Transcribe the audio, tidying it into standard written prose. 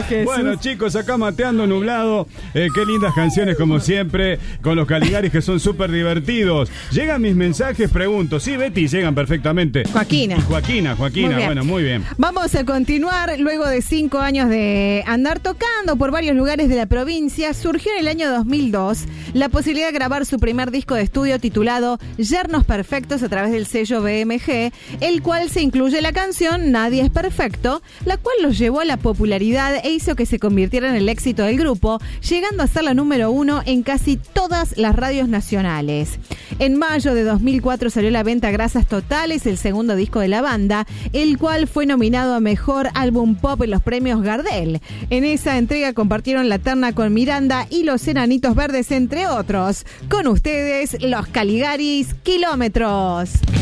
Jesús. Bueno, chicos, acá mateando nublado. Qué lindas canciones, como siempre, con los Caligaris que son súper divertidos. Llegan mis mensajes, pregunto. Sí, Betty, llegan perfectamente. Joaquina. Y Joaquina, bueno, muy bien. Vamos a continuar. Luego de 5 años de andar tocando por varios lugares de la provincia, surgió en el año 2002 la posibilidad de grabar su primer disco de estudio titulado Yernos Perfectos a través del sello BMG, el cual se incluye la canción Nadie es Perfecto, la cual los llevó a la popularidad e hizo que se convirtiera en el éxito del grupo, llegando a ser la número 1 en casi todas las radios nacionales. En mayo de 2004 salió a la venta Grasas Totales, el segundo disco de la banda, el cual fue nominado a Mejor Álbum Pop en los premios Gardel. En esa entrega compartieron la terna con Miranda y Los Enanitos Verdes, entre otros. Con ustedes, los Caligaris Kilómetros.